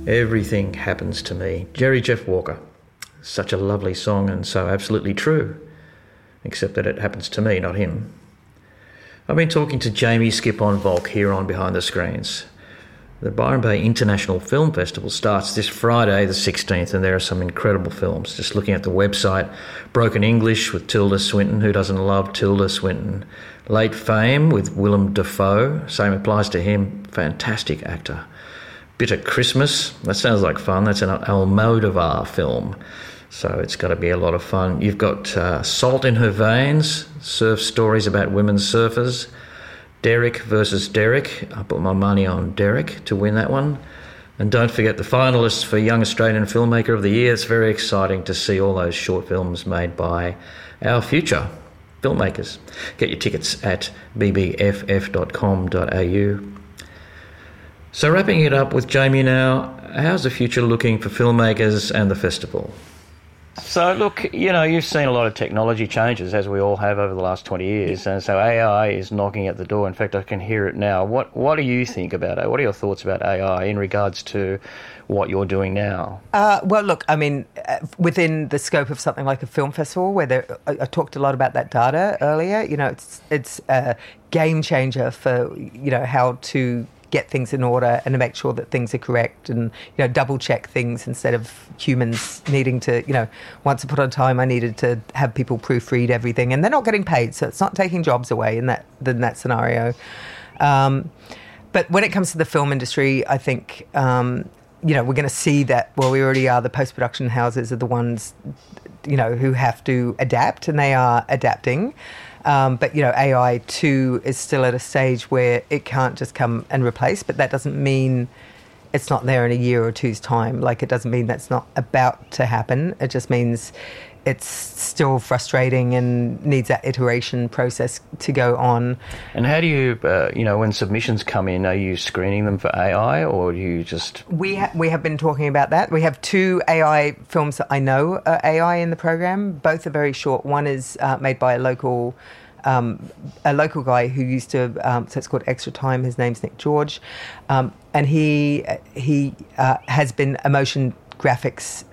Everything happens to me. Jerry Jeff Walker. Such a lovely song and so absolutely true. Except that it happens to me, not him. I've been talking to Jamie Skip-on-Volk here on Behind the Screens. The Byron Bay International Film Festival starts this Friday the 16th, and there are some incredible films. Just looking at the website, Broken English with Tilda Swinton. Who doesn't love Tilda Swinton? Late Fame with Willem Dafoe. Same applies to him. Fantastic actor. Bitter Christmas. That sounds like fun. That's an Almodovar film. So it's got to be a lot of fun. You've got Salt in Her Veins, surf stories about women surfers. Derek versus Derek. I put my money on Derek to win that one. And don't forget the finalists for Young Australian Filmmaker of the Year. It's very exciting to see all those short films made by our future filmmakers. Get your tickets at bbff.com.au. So wrapping it up with Jamie now, how's the future looking for filmmakers and the festival? So, look, you've seen a lot of technology changes, as we all have over the last 20 years, and so AI is knocking at the door. In fact, I can hear it now. What do you think about it? What are your thoughts about AI in regards to what you're doing now? Well, look, I mean, within the scope of something like a film festival, where I talked a lot about that data earlier, it's a game changer for, how to get things in order and to make sure that things are correct and, double check things instead of humans needing to, once upon a time I needed to have people proofread everything, and they're not getting paid, so it's not taking jobs away in that scenario. But when it comes to the film industry, I think, we're going to see that, well, we already are. The post-production houses are the ones, who have to adapt, and they are adapting. But, AI too is still at a stage where it can't just come and replace, but that doesn't mean it's not there in a year or two's time. Like, it doesn't mean that's not about to happen. It just means it's still frustrating and needs that iteration process to go on. And how do you, when submissions come in, are you screening them for AI, or do you just... We have been talking about that. We have 2 AI films that I know are AI in the program. Both are very short. One is made by a local guy who used to, so it's called Extra Time. His name's Nick George. And he has been a motion graphics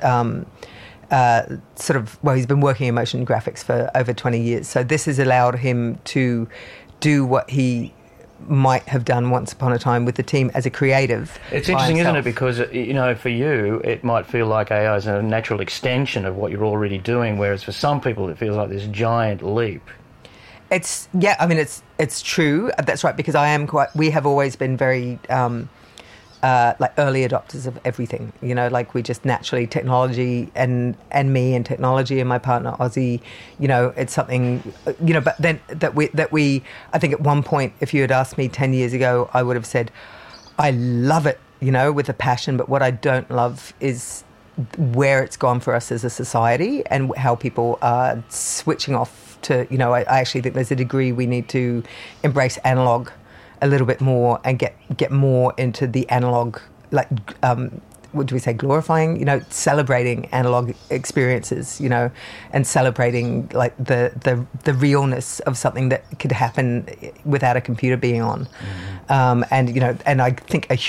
he's been working in motion graphics for over 20 years. So this has allowed him to do what he might have done once upon a time with the team as a creative. It's interesting, isn't it? Because, for you, it might feel like AI is a natural extension of what you're already doing, whereas for some people it feels like this giant leap. It's true. That's right, because we have always been very... early adopters of everything, we just naturally, technology and me and technology and my partner Ozzy, it's something, but then that we, I think at one point, if you had asked me 10 years ago, I would have said, I love it, with a passion, but what I don't love is where it's gone for us as a society and how people are switching off to, I actually think there's a degree we need to embrace analog a little bit more and get more into the analog, what do we say, glorifying, celebrating analog experiences, and celebrating the realness of something that could happen without a computer being on. And I think